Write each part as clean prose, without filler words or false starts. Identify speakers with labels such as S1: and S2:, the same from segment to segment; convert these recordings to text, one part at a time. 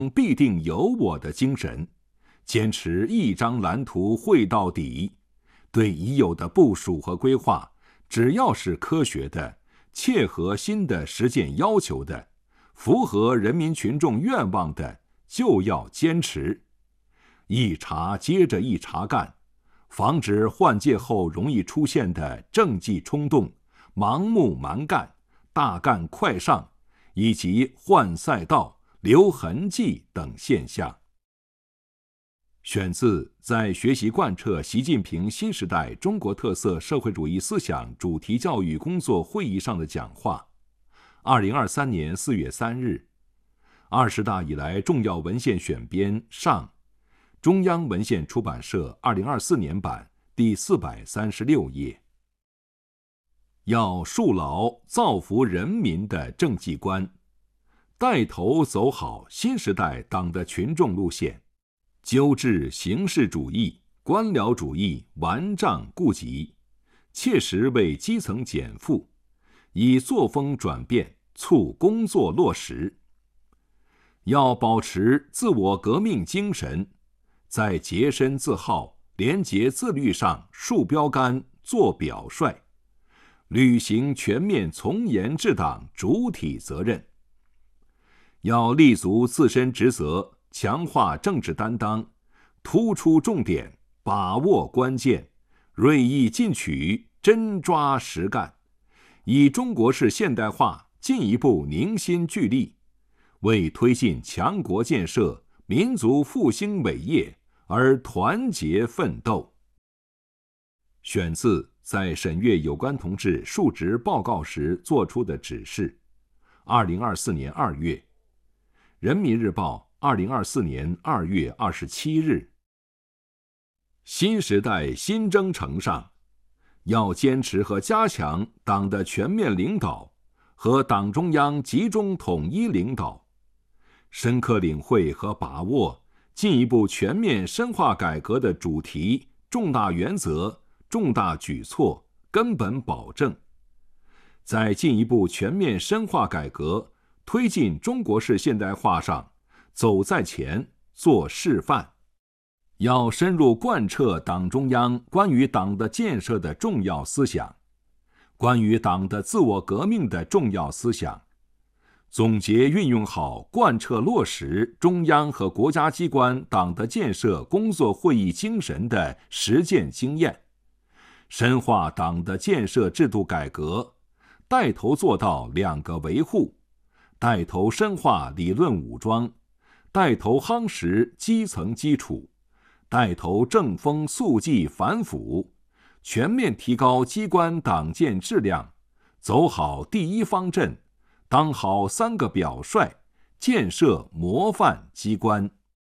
S1: 必定有我的精神，坚持一张蓝图绘到底，对已有的部署和规划，只要是科学的、切合新的实践要求的、符合人民群众愿望的，就要坚持。一茬接着一茬干，防止换届后容易出现的政绩冲动、盲目蛮干、大干快上，以及换赛道、留痕迹等现象。选自在学习贯彻习近平新时代中国特色社会主义思想主题教育工作会议上的讲话，2023年4月3日，20大以来重要文献选编上，中央文献出版社2024年版第436页。要树牢造福人民的政绩观，带头走好新时代党的群众路线，纠治形式主义、官僚主义顽瘴痼疾，切实为基层减负，以作风转变促工作落实。要保持自我革命精神，在洁身自好、廉洁自律上树标杆、做表率，履行全面从严治党主体责任。要立足自身职责，强化政治担当，突出重点，把握关键，锐意进取，真抓实干，以中国式现代化进一步凝心聚力，为推进强国建设、民族复兴伟业而团结奋斗。选自在审阅有关同志述职报告时作出的指示，2024年2月，人民日报2024年2月27日。新时代新征程上，要坚持和加强党的全面领导和党中央集中统一领导，深刻领会和把握进一步全面深化改革的主题、重大原则、重大举措、根本保证，在进一步全面深化改革、推进中国式现代化上走在前、做示范。要深入贯彻党中央关于党的建设的重要思想，关于党的自我革命的重要思想，总结运用好贯彻落实中央和国家机关党的建设工作会议精神的实践经验，深化党的建设制度改革，带头做到2个维护，带头深化理论武装，带头夯实基层基础，带头正风肃纪反腐，全面提高机关党建质量，走好第一方阵，当好3个表率，建设模范机关。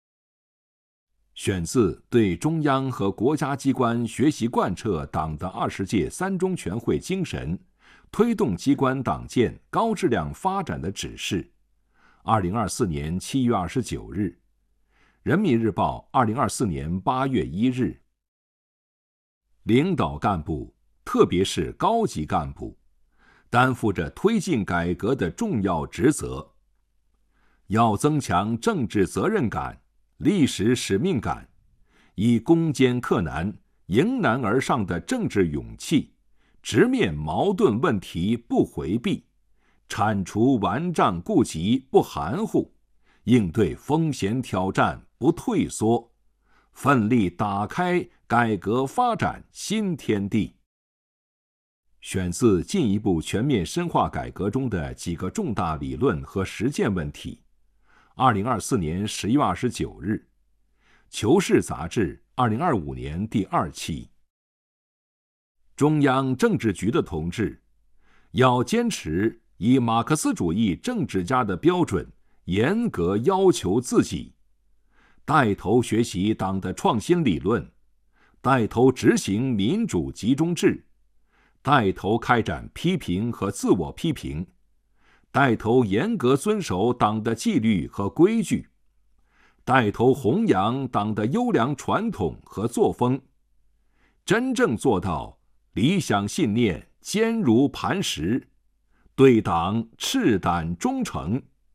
S1: 选自对中央和国家机关学习贯彻党的20届3中全会精神，推动机关党建高质量发展的指示，2024年7月29日，人民日报2024年8月1日。领导干部，特别是高级干部，担负着推进改革的重要职责，要增强政治责任感、历史使命感，以攻坚克难、迎难而上的政治勇气，直面矛盾问题不回避，铲除顽瘴痼疾不含糊，应对风险挑战不退缩，奋力打开改革发展新天地。选自进一步全面深化改革中的几个重大理论和实践问题，2024年11月29日，求是杂志2025年第2期。中央政治局的同志，要坚持以马克思主义政治家的标准严格要求自己，带头学习党的创新理论，带头执行民主集中制，带头开展批评和自我批评，带头严格遵守党的纪律和规矩，带头弘扬党的优良传统和作风，真正做到理想信念坚如磐石，对党赤胆忠诚，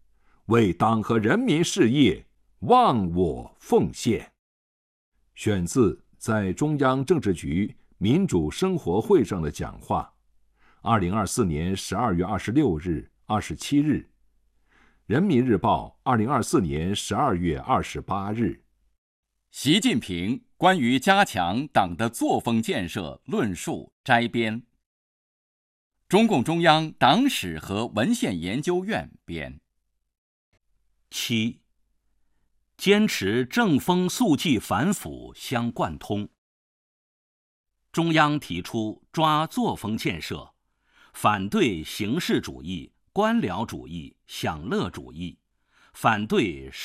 S1: 为党和人民事业忘我奉献。选自在中央政治局民主生活会上的讲话，2024年12月26日、27日。人民日报2024年12月28日。
S2: 习近平关于加强党的作风建设论述摘编。中共中央党史和文献研究院编。
S3: 7. 坚持正风肃纪反腐相贯通。中央提出抓作风建设，反对形式主义、官僚主义、享乐主义，反对